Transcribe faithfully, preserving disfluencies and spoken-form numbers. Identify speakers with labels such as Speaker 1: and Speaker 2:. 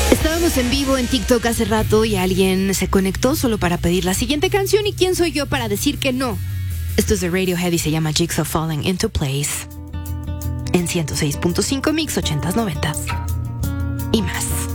Speaker 1: Estábamos en vivo en TikTok hace rato y alguien se conectó solo para pedir la siguiente canción. ¿Y quién soy yo para decir que no? Esto es de Radiohead y se llama Jigsaw Falling Into Place. En ciento seis punto cinco Mix ochentas, noventas y más.